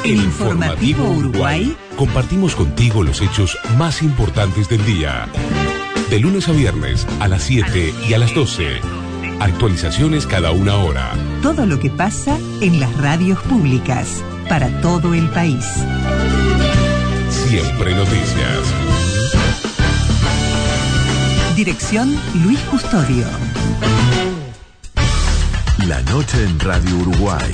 El Informativo Uruguay. Compartimos contigo los hechos más importantes del día. De lunes a viernes a las 7 y a las 12. Actualizaciones cada una hora. Todo lo que pasa en las radios públicas para todo el país. Siempre noticias. Dirección Luis Custodio. La noche en Radio Uruguay.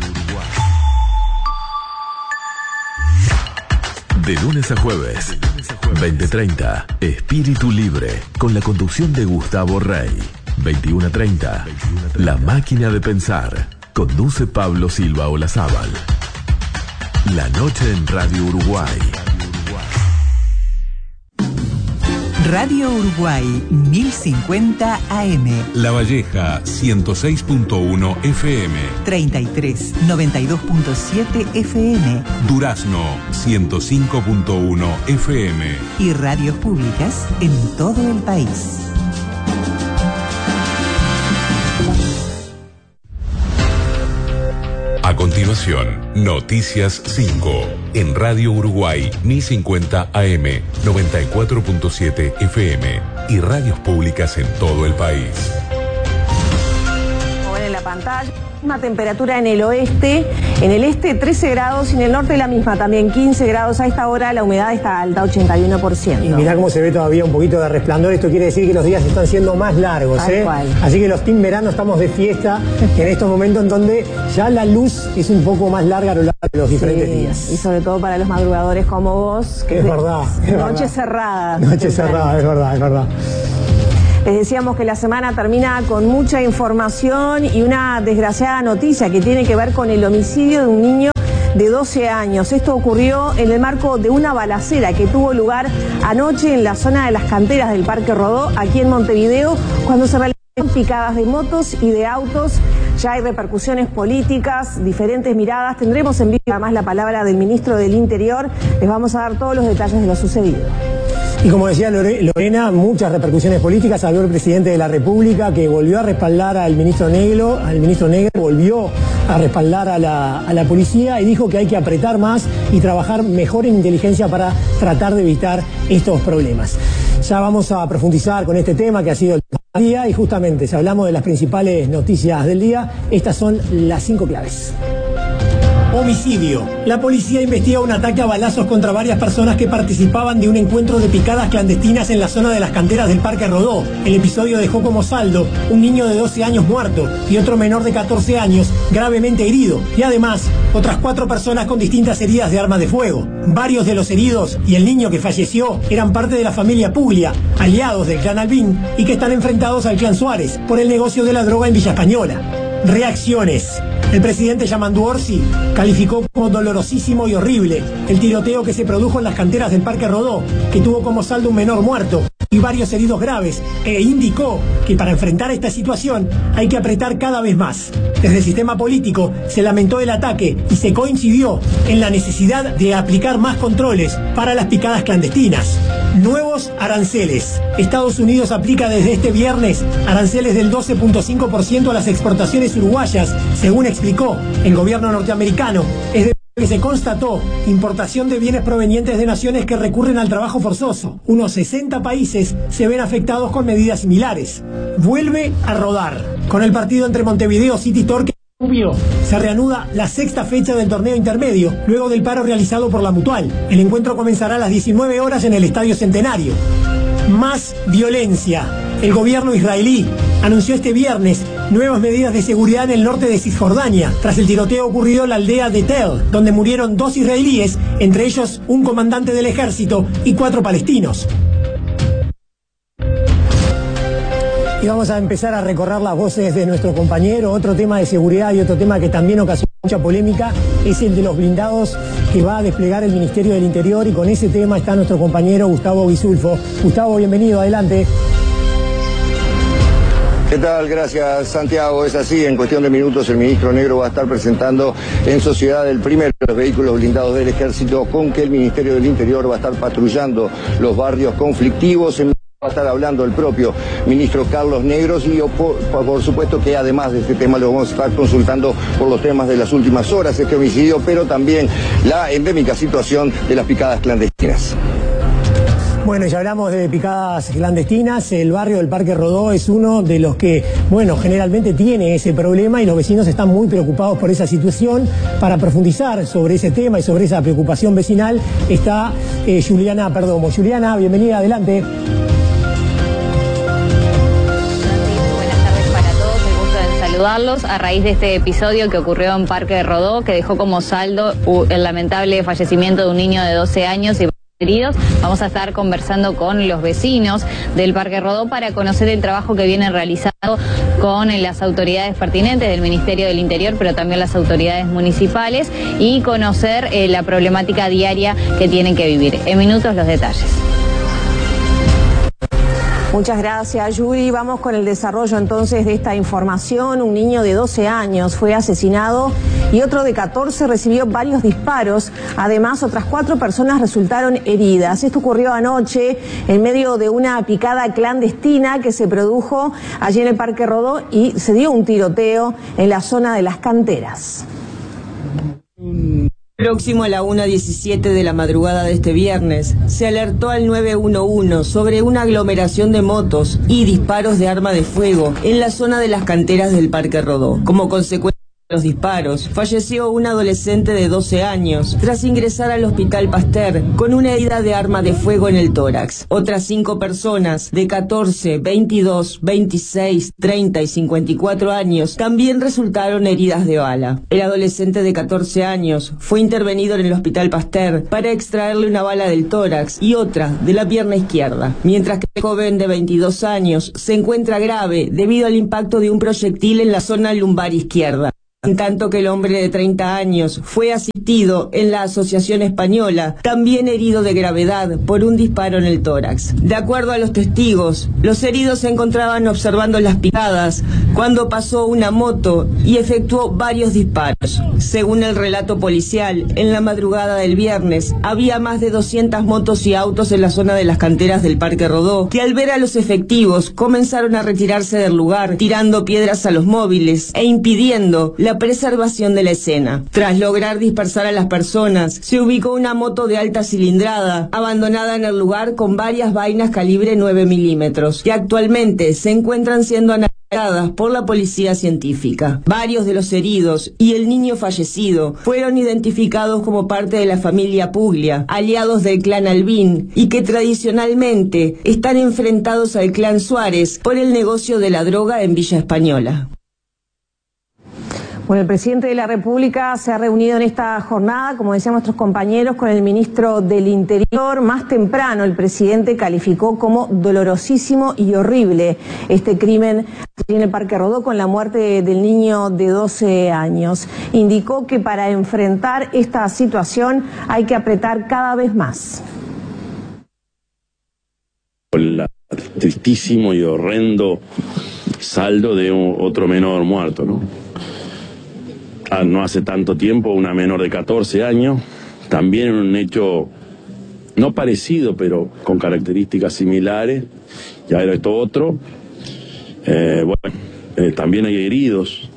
De lunes a jueves, 20:30, Espíritu Libre, con la conducción de Gustavo Rey. 21:30, La Máquina de Pensar, conduce Pablo Silva Olazábal. La noche en Radio Uruguay. Radio Uruguay 1050 AM. La Valleja 106.1 FM. 33 92.7 FM. Durazno 105.1 FM. Y radios públicas en todo el país. A continuación, Noticias 5, en Radio Uruguay 1050 AM, 94.7 FM y radios públicas en todo el país. Como ven en la pantalla, misma temperatura en el oeste, en el este 13 grados y en el norte la misma, también 15 grados. A esta hora la humedad está alta, 81%. Y mirá cómo se ve todavía un poquito de resplandor. Esto quiere decir que los días están siendo más largos, Tal cual. Así que los team verano estamos de fiesta en estos momentos en donde ya la luz es un poco más larga a lo largo de los diferentes días. Y sobre todo para los madrugadores como vos, que es verdad, noche cerrada. Noche cerrada, es verdad. Les decíamos que la semana termina con mucha información y una desgraciada noticia que tiene que ver con el homicidio de un niño de 12 años. Esto ocurrió en el marco de una balacera que tuvo lugar anoche en la zona de las canteras del Parque Rodó, aquí en Montevideo, cuando se realizaron picadas de motos y de autos. Ya hay repercusiones políticas, diferentes miradas. Tendremos en vivo además la palabra del ministro del Interior. Les vamos a dar todos los detalles de lo sucedido. Y como decía Lorena, muchas repercusiones políticas. Habló el presidente de la República, que volvió a respaldar al ministro Negro, volvió a respaldar a la policía y dijo que hay que apretar más y trabajar mejor en inteligencia para tratar de evitar estos problemas. Ya vamos a profundizar con este tema que ha sido el día y justamente si hablamos de las principales noticias del día, estas son las 5 claves. Homicidio. La policía investiga un ataque a balazos contra varias personas que participaban de un encuentro de picadas clandestinas en la zona de las canteras del Parque Rodó. El episodio dejó como saldo un niño de 12 años muerto y otro menor de 14 años gravemente herido. Y además, otras 4 personas con distintas heridas de arma de fuego. Varios de los heridos y el niño que falleció eran parte de la familia Puglia, aliados del clan Albín y que están enfrentados al clan Suárez por el negocio de la droga en Villa Española. Reacciones. El presidente Yamandu Orsi calificó como dolorosísimo y horrible el tiroteo que se produjo en las canteras del Parque Rodó, que tuvo como saldo un menor muerto y varios heridos graves, e indicó que para enfrentar esta situación hay que apretar cada vez más. Desde el sistema político se lamentó el ataque y se coincidió en la necesidad de aplicar más controles para las picadas clandestinas. Nuevos aranceles. Estados Unidos aplica desde este viernes aranceles del 12.5% a las exportaciones uruguayas, según explicó el gobierno norteamericano. Es de que se constató importación de bienes provenientes de naciones que recurren al trabajo forzoso. Unos 60 países se ven afectados con medidas similares. Vuelve a rodar. Con el partido entre Montevideo City Torque se reanuda la 6ª fecha del torneo intermedio, luego del paro realizado por la Mutual. El encuentro comenzará a las 19 horas en el Estadio Centenario. Más violencia. El gobierno israelí anunció este viernes nuevas medidas de seguridad en el norte de Cisjordania, tras el tiroteo ocurrido en la aldea de Tel, donde murieron 2 israelíes, entre ellos un comandante del ejército y 4 palestinos. Y vamos a empezar a recorrer las voces de nuestro compañero. Otro tema de seguridad y otro tema que también ocasionó mucha polémica es el de los blindados que va a desplegar el Ministerio del Interior, y con ese tema está nuestro compañero Gustavo Guisulfo. Gustavo, bienvenido, adelante. ¿Qué tal? Gracias, Santiago. Es así, en cuestión de minutos el ministro Negro va a estar presentando en sociedad el primero de los vehículos blindados del Ejército, con que el Ministerio del Interior va a estar patrullando los barrios conflictivos. En Va a estar hablando el propio ministro Carlos Negros y por supuesto que además de este tema lo vamos a estar consultando por los temas de las últimas horas, este homicidio, pero también la endémica situación de las picadas clandestinas. Bueno, ya hablamos de picadas clandestinas. El barrio del Parque Rodó es uno de los que, bueno, generalmente tiene ese problema y los vecinos están muy preocupados por esa situación. Para profundizar sobre ese tema y sobre esa preocupación vecinal está Juliana Perdomo. Juliana, bienvenida, adelante. Saludarlos a raíz de este episodio que ocurrió en Parque Rodó, que dejó como saldo el lamentable fallecimiento de un niño de 12 años y heridos. Vamos a estar conversando con los vecinos del Parque Rodó para conocer el trabajo que vienen realizando con las autoridades pertinentes del Ministerio del Interior, pero también las autoridades municipales, y conocer la problemática diaria que tienen que vivir. En minutos los detalles. Muchas gracias, Yuri. Vamos con el desarrollo entonces de esta información. Un niño de 12 años fue asesinado y otro de 14 recibió varios disparos. Además, otras 4 personas resultaron heridas. Esto ocurrió anoche en medio de una picada clandestina que se produjo allí en el Parque Rodó y se dio un tiroteo en la zona de las canteras. Próximo a la 1:17 de la madrugada de este viernes, se alertó al 911 sobre una aglomeración de motos y disparos de arma de fuego en la zona de las canteras del Parque Rodó. Como consecuencia de los disparos, falleció un adolescente de 12 años tras ingresar al Hospital Pasteur con una herida de arma de fuego en el tórax. Otras 5 personas de 14, 22, 26, 30 y 54 años también resultaron heridas de bala. El adolescente de 14 años fue intervenido en el Hospital Pasteur para extraerle una bala del tórax y otra de la pierna izquierda, mientras que el joven de 22 años se encuentra grave debido al impacto de un proyectil en la zona lumbar izquierda. En tanto que el hombre de 30 años fue asistido en la Asociación Española, también herido de gravedad por un disparo en el tórax. De acuerdo a los testigos, los heridos se encontraban observando las picadas cuando pasó una moto y efectuó varios disparos. Según el relato policial, en la madrugada del viernes había más de 200 motos y autos en la zona de las canteras del Parque Rodó, que al ver a los efectivos comenzaron a retirarse del lugar, tirando piedras a los móviles e impidiendo la preservación de la escena. Tras lograr dispersar a las personas, se ubicó una moto de alta cilindrada abandonada en el lugar con varias vainas calibre 9 milímetros, que actualmente se encuentran siendo analizadas por la policía científica. Varios de los heridos y el niño fallecido fueron identificados como parte de la familia Puglia, aliados del clan Albín, y que tradicionalmente están enfrentados al clan Suárez por el negocio de la droga en Villa Española. Bueno, el presidente de la República se ha reunido en esta jornada, como decían nuestros compañeros, con el ministro del Interior. Más temprano el presidente calificó como dolorosísimo y horrible este crimen en el Parque Rodó con la muerte del niño de 12 años. Indicó que para enfrentar esta situación hay que apretar cada vez más. El tristísimo y horrendo saldo de otro menor muerto, ¿no? No hace tanto tiempo, una menor de 14 años, también en un hecho no parecido, pero con características similares, ya era esto otro. También hay heridos.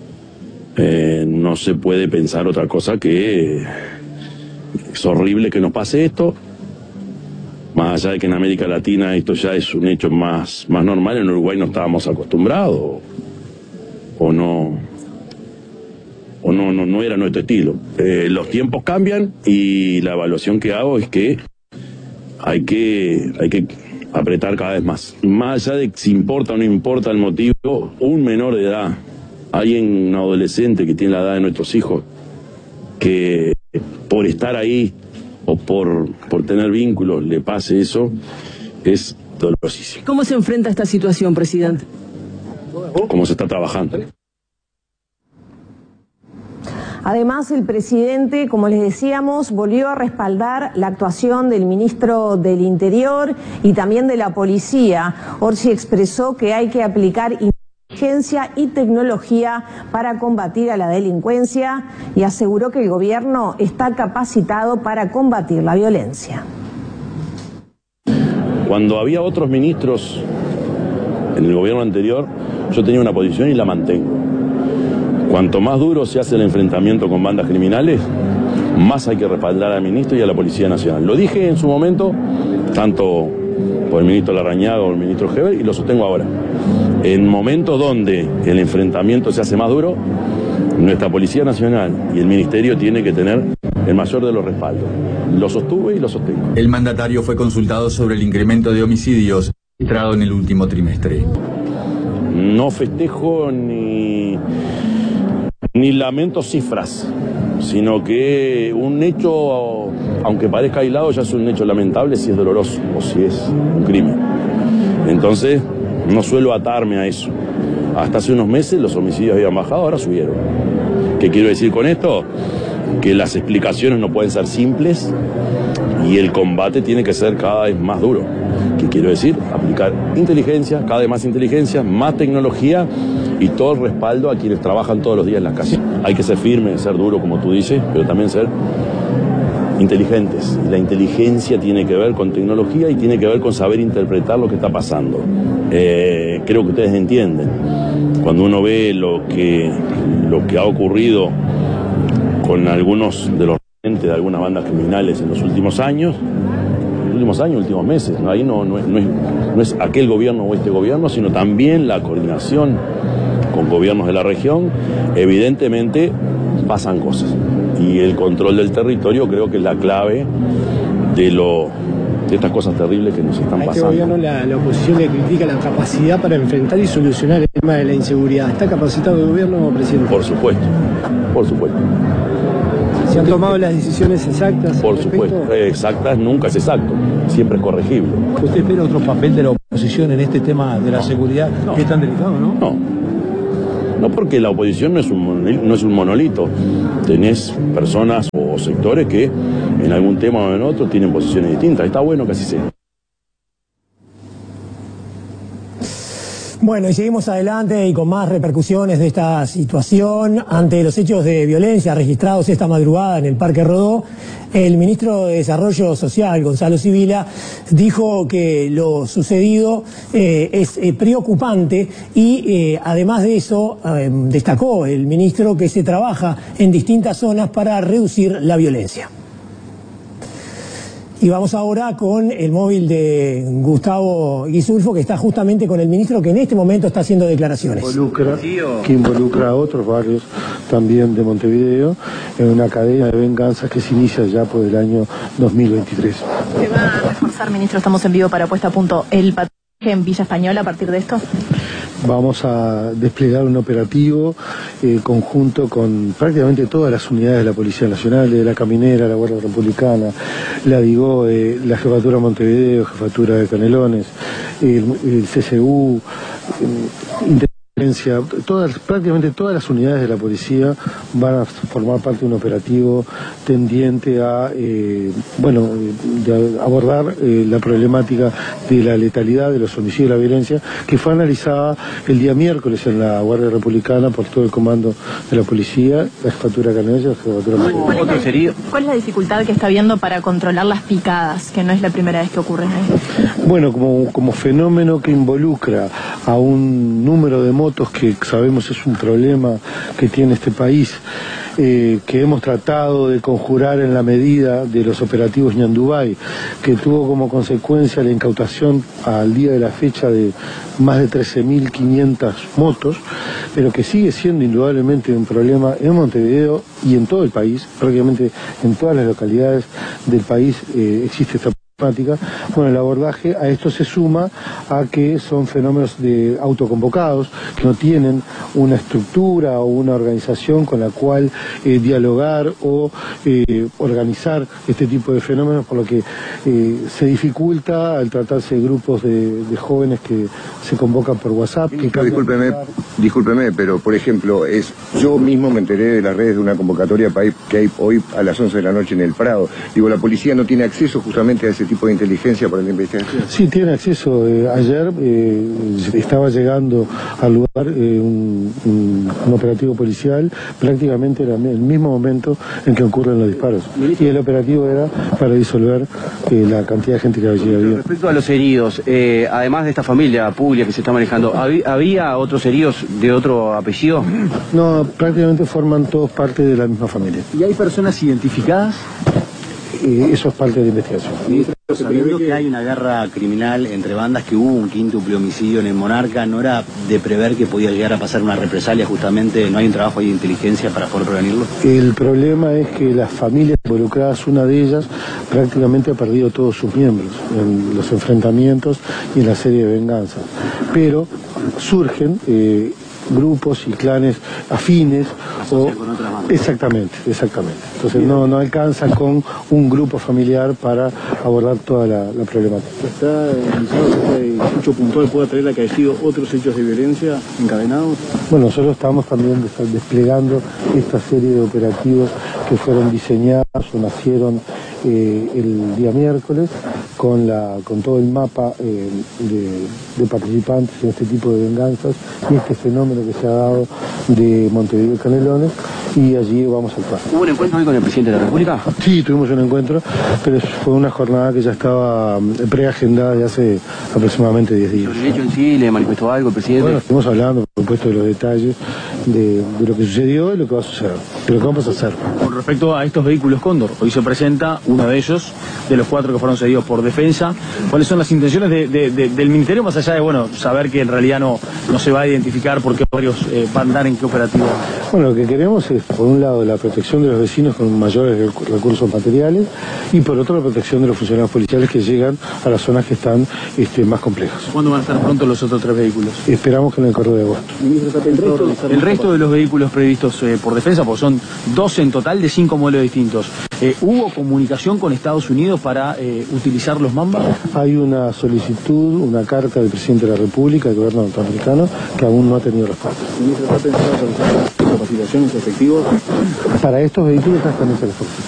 No se puede pensar otra cosa que es horrible que nos pase esto. Más allá de que en América Latina esto ya es un hecho más normal, en Uruguay no estábamos acostumbrados, o no era nuestro estilo. Los tiempos cambian y la evaluación que hago es que hay que apretar cada vez más. Más allá de si importa o no importa el motivo, un menor de edad, un adolescente que tiene la edad de nuestros hijos, que por estar ahí o por tener vínculos le pase eso, es dolorosísimo. ¿Cómo se enfrenta esta situación, presidente? ¿Cómo se está trabajando? Además, el presidente, como les decíamos, volvió a respaldar la actuación del ministro del Interior y también de la policía. Orsi expresó que hay que aplicar inteligencia y tecnología para combatir a la delincuencia y aseguró que el gobierno está capacitado para combatir la violencia. Cuando había otros ministros en el gobierno anterior, yo tenía una posición y la mantengo. Cuanto más duro se hace el enfrentamiento con bandas criminales, más hay que respaldar al ministro y a la Policía Nacional. Lo dije en su momento, tanto por el ministro Larrañaga o el ministro Heber, y lo sostengo ahora. En momentos donde el enfrentamiento se hace más duro, nuestra Policía Nacional y el Ministerio tiene que tener el mayor de los respaldos. Lo sostuve y lo sostengo. El mandatario fue consultado sobre el incremento de homicidios registrado en el último trimestre. No festejo ni lamento cifras, sino que un hecho, aunque parezca aislado, ya es un hecho lamentable si es doloroso o si es un crimen. Entonces, no suelo atarme a eso. Hasta hace unos meses los homicidios habían bajado, ahora subieron. ¿Qué quiero decir con esto? Que las explicaciones no pueden ser simples y el combate tiene que ser cada vez más duro. ¿Qué quiero decir? Aplicar inteligencia, cada vez más inteligencia, más tecnología y todo el respaldo a quienes trabajan todos los días en las calles. Hay que ser firme, ser duro, como tú dices, pero también ser inteligentes. Y la inteligencia tiene que ver con tecnología y tiene que ver con saber interpretar lo que está pasando. Creo que ustedes entienden. Cuando uno ve lo que ha ocurrido con algunos de los referentes de algunas bandas criminales en los últimos años, últimos meses, ¿no? Ahí no es aquel gobierno o este gobierno, sino también la coordinación con gobiernos de la región. Evidentemente pasan cosas y el control del territorio creo que es la clave de estas cosas terribles que nos están pasando. A este gobierno la oposición le critica la capacidad para enfrentar y solucionar el tema de la inseguridad. ¿Está capacitado el gobierno, presidente? Por supuesto. ¿Se han tomado las decisiones exactas? Por supuesto, exactas nunca es exacto, siempre es corregible. ¿Usted espera otro papel de la oposición en este tema de la seguridad que es tan delicado, no? No, porque la oposición no es un monolito. Tenés personas o sectores que en algún tema o en otro tienen posiciones distintas. Está bueno que así sea. Bueno, y seguimos adelante y con más repercusiones de esta situación. Ante los hechos de violencia registrados esta madrugada en el Parque Rodó, el ministro de Desarrollo Social, Gonzalo Sibila, dijo que lo sucedido es preocupante y además de eso destacó el ministro que se trabaja en distintas zonas para reducir la violencia. Y vamos ahora con el móvil de Gustavo Guisulfo, que está justamente con el ministro que en este momento está haciendo declaraciones. Que involucra a otros barrios también de Montevideo en una cadena de venganzas que se inicia ya por el año 2023. ¿Se va a reforzar, ministro? Estamos en vivo para Puesta a Punto. ¿El patrullaje en Villa Española a partir de esto? Vamos a desplegar un operativo conjunto con prácticamente todas las unidades de la Policía Nacional, de la Caminera, la Guardia Republicana, la DIGOE, la Jefatura Montevideo, Jefatura de Canelones, el CCU, prácticamente todas las unidades de la policía van a formar parte de un operativo tendiente a de abordar la problemática de la letalidad, de los homicidios y la violencia, que fue analizada el día miércoles en la Guardia Republicana por todo el comando de la policía, la Jefatura Canelones y la Jefatura Montevideo. ¿Cuál es la dificultad que está habiendo para controlar las picadas, que no es la primera vez que ocurren ahí? Bueno, como fenómeno que involucra a un número de motos que sabemos es un problema que tiene este país, que hemos tratado de conjurar en la medida de los operativos Ñandubay, que tuvo como consecuencia la incautación al día de la fecha de más de 13.500 motos, pero que sigue siendo indudablemente un problema en Montevideo y en todo el país, prácticamente en todas las localidades del país existe esta problemática. Bueno, el abordaje a esto se suma a que son fenómenos de autoconvocados, que no tienen una estructura o una organización con la cual dialogar o organizar este tipo de fenómenos, por lo que se dificulta al tratarse de grupos de jóvenes que se convocan por WhatsApp. Discúlpeme, pero por ejemplo, yo mismo me enteré de las redes de una convocatoria que hay hoy a las 11 de la noche en el Prado. Digo, la policía no tiene acceso justamente a ese tipo de inteligencia para la investigación? Sí, tiene acceso. Ayer estaba llegando al lugar un operativo policial, prácticamente era el mismo momento en que ocurren los disparos. Y el operativo era para disolver la cantidad de gente que había habido. Respecto a los heridos, además de esta familia Puglia que se está manejando, ¿había otros heridos de otro apellido? No, prácticamente forman todos parte de la misma familia. ¿Y hay personas identificadas? Eso es parte de la investigación. Sabiendo que hay una guerra criminal entre bandas, que hubo un quíntuple homicidio en el Monarca, ¿no era de prever que podía llegar a pasar una represalia justamente? ¿No hay un trabajo de inteligencia para poder prevenirlo? El problema es que las familias involucradas, una de ellas, prácticamente ha perdido todos sus miembros en los enfrentamientos y en la serie de venganzas. Pero surgen grupos y clanes afines exactamente. Entonces no alcanza con un grupo familiar para abordar toda la problemática. ¿Está avisado que este hecho puntual pueda traer acaecido otros hechos de violencia encadenados? Bueno, nosotros estamos también desplegando esta serie de operativos que fueron diseñados o nacieron el día miércoles con todo el mapa de participantes en este tipo de venganzas y este fenómeno que se ha dado de Montevideo y Canelones, y allí vamos a actuar. ¿Hubo un encuentro hoy con el presidente de la República? Sí, tuvimos un encuentro, pero fue una jornada que ya estaba preagendada de hace aproximadamente 10 días. ¿Sobre el hecho en sí le manifestó algo el presidente? Bueno, estuvimos hablando, por supuesto, de los detalles de lo que sucedió y lo que va a suceder, de lo que vamos a hacer. Con respecto a estos vehículos Cóndor, hoy se presenta uno de ellos, de los 4 que fueron cedidos por Defensa. ¿Cuáles son las intenciones del Ministerio, más allá de saber que en realidad no se va a identificar por qué barrios van a dar en qué operativo? Bueno, lo que queremos es, por un lado, la protección de los vecinos con mayores recursos materiales, y por otro, la protección de los funcionarios policiales que llegan a las zonas que están más complejas. ¿Cuándo van a estar pronto los otros 3 vehículos? Esperamos que en el correo de agosto. El resto de los vehículos previstos por Defensa, porque son 12 en total de 5 modelos distintos, ¿hubo comunicación con Estados Unidos para utilizar los Mamba? Hay una solicitud, una carta del presidente de la República, del gobierno norteamericano, que aún no ha tenido respuesta. ¿Ministro, está pensado realizar capacitaciones efectivas? Para estos vehículos están hechas las